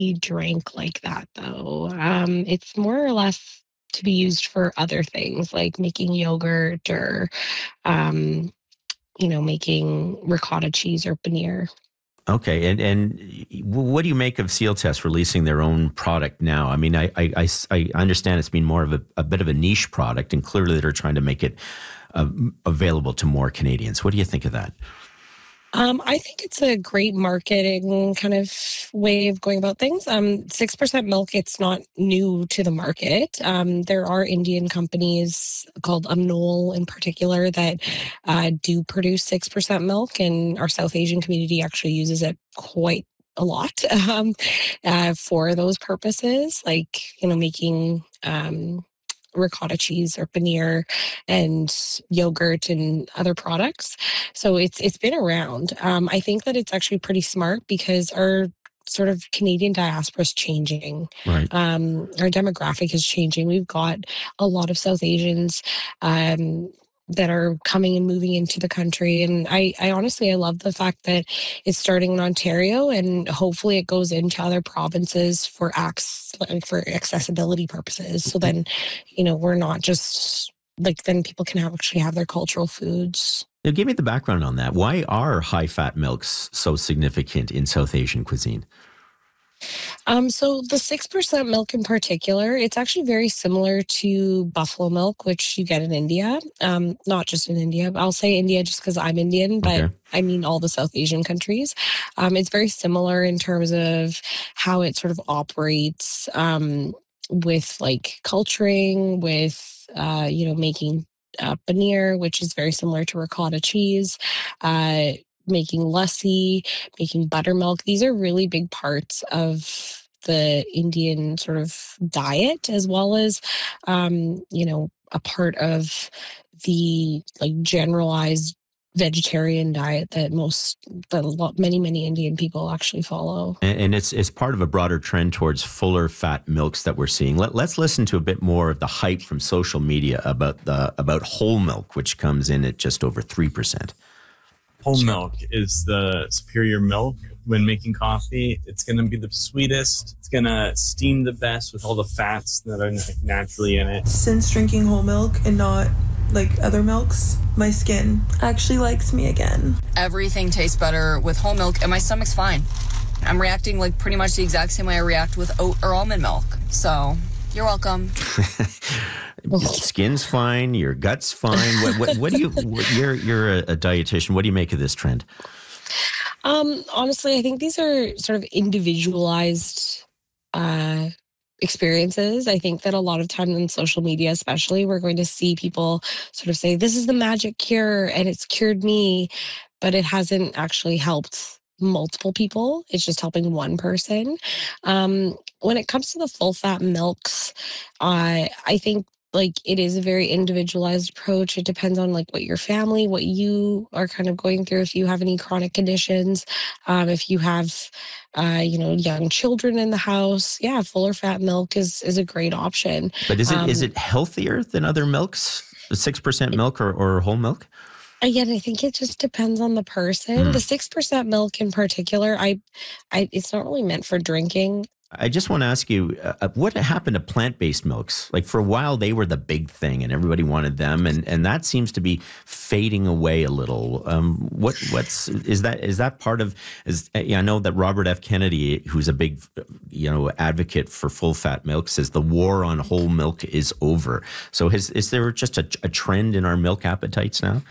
drank like that though. It's more or less to be used for other things like making yogurt or, um, making ricotta cheese or paneer. Okay, and what do you make of Seal Test releasing their own product now? I mean, I understand it's been more of a bit of a niche product, and clearly they're trying to make it available to more Canadians. What do you think of that? I think it's a great marketing kind of way of going about things. 6% milk, it's not new to the market. There are Indian companies called Amnol in particular that do produce 6% milk, and our South Asian community actually uses it quite a lot for those purposes, like, making ricotta cheese or paneer and yogurt and other products. So it's been around. I think that it's actually pretty smart because our sort of Canadian diaspora is changing. Right. Our demographic is changing. We've got a lot of South Asians that are coming and moving into the country. And I honestly, I love the fact that it's starting in Ontario and hopefully it goes into other provinces for accessibility purposes. So then, we're not just like, then people can actually have their cultural foods. Now, give me the background on that. Why are high fat milks so significant in South Asian cuisine? So the 6% milk in particular, it's actually very similar to buffalo milk, which you get in India. Not just in India, but I'll say India just because I'm Indian, but Okay. I mean all the South Asian countries. It's very similar in terms of how it sort of operates with like culturing, with making paneer, which is very similar to ricotta cheese. Making lassi, making buttermilk. These are really big parts of the Indian sort of diet, as well as, a part of the like generalized vegetarian diet many Indian people actually follow. And it's part of a broader trend towards fuller fat milks that we're seeing. Let's listen to a bit more of the hype from social media about whole milk, which comes in at just over 3%. Whole milk is the superior milk when making coffee. It's going to be the sweetest. It's going to steam the best with all the fats that are naturally in it. Since drinking whole milk and not like other milks, my skin actually likes me again. Everything tastes better with whole milk and my stomach's fine. I'm reacting like pretty much the exact same way I react with oat or almond milk. So you're welcome. Skin's fine, your gut's fine. What do you? You're a dietitian. What do you make of this trend? Honestly, I think these are sort of individualized experiences. I think that a lot of times in social media, especially, we're going to see people sort of say, "This is the magic cure, and it's cured me," but it hasn't actually helped multiple people. It's just helping one person. When it comes to the full fat milks, I think like it is a very individualized approach. It depends on like what your family, what you are kind of going through. If you have any chronic conditions, if you have, young children in the house, yeah, fuller fat milk is a great option. But is it healthier than other milks? 6% milk or whole milk? Again, I think it just depends on the person. The 6% milk in particular, it's not really meant for drinking. I just want to ask you, what happened to plant-based milks? Like for a while, they were the big thing, and everybody wanted them, and that seems to be fading away a little. Is that part of? I know that Robert F. Kennedy, who's a big, advocate for full-fat milk, says the war on whole milk is over. So is there just a trend in our milk appetites now?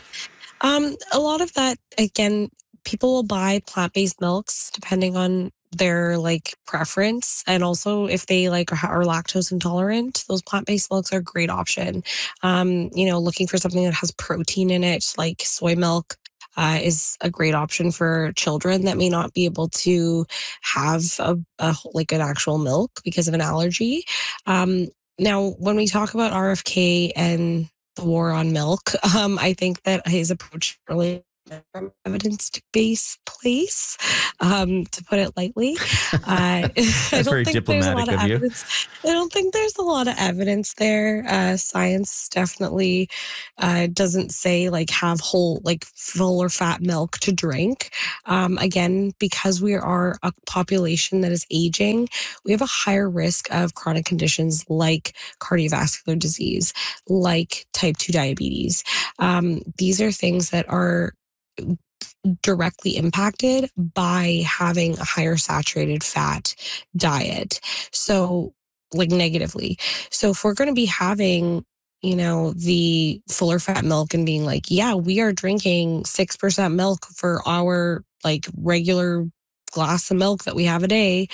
A lot of that, again, people will buy plant-based milks depending on their like preference, and also if they like are lactose intolerant, those plant-based milks are a great option. Looking for something that has protein in it, like soy milk, is a great option for children that may not be able to have like an actual milk because of an allergy. Now, when we talk about RFK and the war on milk, I think that his approach really from evidence-based place, to put it lightly. I That's very don't think there's a lot diplomatic of of you. evidence. I don't think there's a lot of evidence there. Science definitely doesn't say like have whole, like full or fat milk to drink. Again, because we are a population that is aging, we have a higher risk of chronic conditions like cardiovascular disease, like type 2 diabetes. These are things that are directly impacted by having a higher saturated fat diet. So, like negatively. So, if we're going to be having, the fuller fat milk and being like, yeah, we are drinking 6% milk for our like regular glass of milk that we have a day,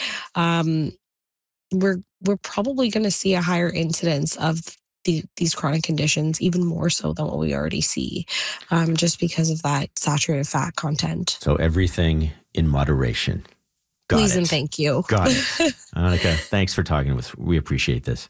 we're probably going to see a higher incidence of these chronic conditions, even more so than what we already see, just because of that saturated fat content. So everything in moderation. Got Please it. and thank you. Got it. Annika, thanks for talking with us. We appreciate this.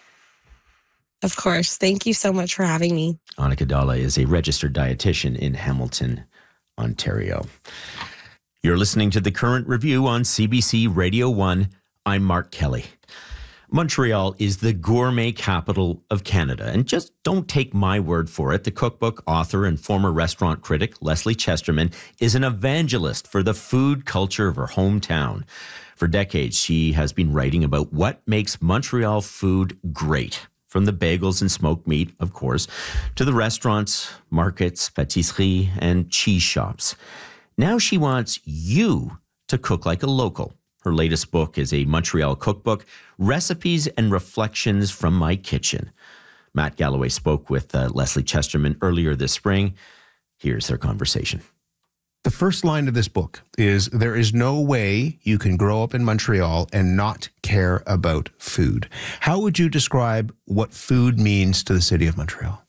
Of course. Thank you so much for having me. Annika Dalla is a registered dietitian in Hamilton, Ontario. You're listening to The Current Review on CBC Radio 1. I'm Mark Kelly. Montreal is the gourmet capital of Canada. And just don't take my word for it. The cookbook author and former restaurant critic, Leslie Chesterman, is an evangelist for the food culture of her hometown. For decades, she has been writing about what makes Montreal food great. From the bagels and smoked meat, of course, to the restaurants, markets, patisserie, and cheese shops. Now she wants you to cook like a local. Her latest book is a Montreal cookbook, Recipes and Reflections from My Kitchen. Matt Galloway spoke with Leslie Chesterman earlier this spring. Here's their conversation. The first line of this book is, there is no way you can grow up in Montreal and not care about food. How would you describe what food means to the city of Montreal?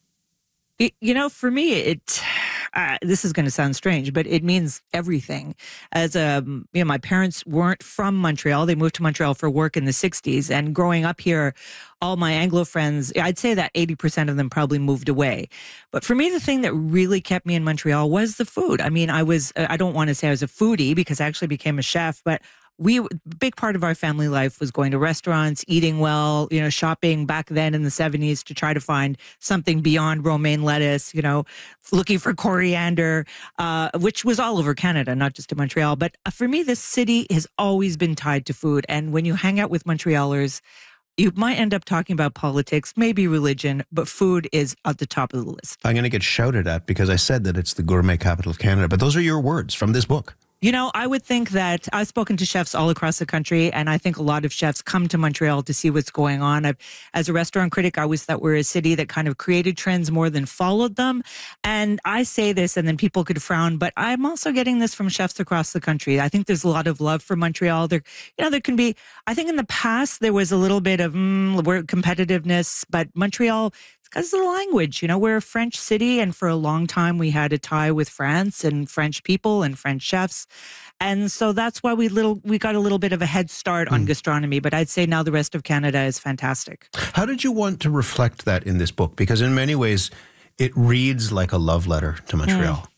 For me, this is going to sound strange, but it means everything. As my parents weren't from Montreal. They moved to Montreal for work in the 60s. And growing up here, all my Anglo friends, I'd say that 80% of them probably moved away. But for me, the thing that really kept me in Montreal was the food. I mean, I don't want to say I was a foodie because I actually became a chef, but big part of our family life was going to restaurants, eating well, shopping back then in the 70s to try to find something beyond romaine lettuce, looking for coriander, which was all over Canada, not just in Montreal. But for me, this city has always been tied to food. And when you hang out with Montrealers, you might end up talking about politics, maybe religion, but food is at the top of the list. I'm going to get shouted at because I said that it's the gourmet capital of Canada, but those are your words from this book. I would think that I've spoken to chefs all across the country, and I think a lot of chefs come to Montreal to see what's going on. As a restaurant critic, I always thought we're a city that kind of created trends more than followed them. And I say this, and then people could frown, but I'm also getting this from chefs across the country. I think there's a lot of love for Montreal. There can be, I think in the past, there was a little bit of competitiveness, but Montreal, because of the language, we're a French city, and for a long time we had a tie with France and French people and French chefs. And so that's why we got a little bit of a head start on gastronomy, but I'd say now the rest of Canada is fantastic. How did you want to reflect that in this book? Because in many ways, it reads like a love letter to Montreal.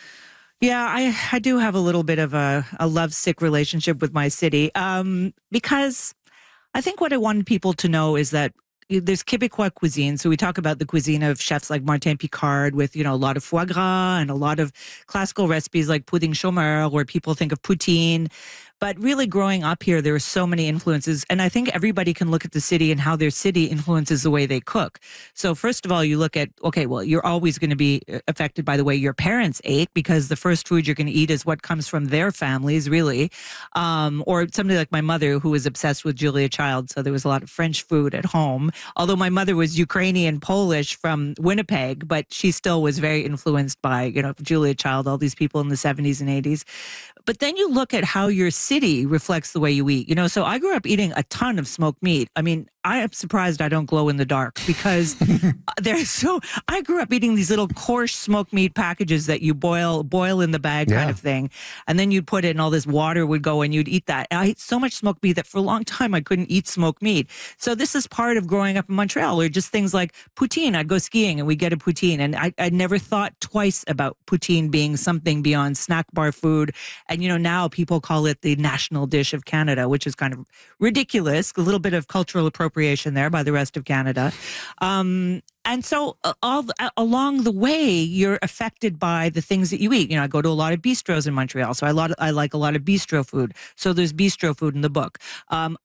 Yeah, I do have a little bit of a lovesick relationship with my city, because I think what I wanted people to know is that there's Québécois cuisine. So we talk about the cuisine of chefs like Martin Picard with, a lot of foie gras and a lot of classical recipes like pudding chômeur, where people think of poutine. But really growing up here, there are so many influences. And I think everybody can look at the city and how their city influences the way they cook. So first of all, you look at, you're always going to be affected by the way your parents ate, because the first food you're going to eat is what comes from their families, really. Or somebody like my mother, who was obsessed with Julia Child. So there was a lot of French food at home. Although my mother was Ukrainian Polish from Winnipeg, but she still was very influenced by, Julia Child, all these people in the 70s and 80s. But then you look at how your city reflects the way you eat. So I grew up eating a ton of smoked meat. I mean, I am surprised I don't glow in the dark because I grew up eating these little coarse smoked meat packages that you boil in the bag kind of thing. And then you'd put it and all this water would go and you'd eat that. And I ate so much smoked meat that for a long time I couldn't eat smoked meat. So this is part of growing up in Montreal, or just things like poutine. I'd go skiing and we'd get a poutine. And I never thought twice about poutine being something beyond snack bar food. And, now people call it the national dish of Canada, which is kind of ridiculous. A little bit of cultural appropriation there by the rest of Canada. And so along the way, you're affected by the things that you eat. I go to a lot of bistros in Montreal, so I like a lot of bistro food. So there's bistro food in the book.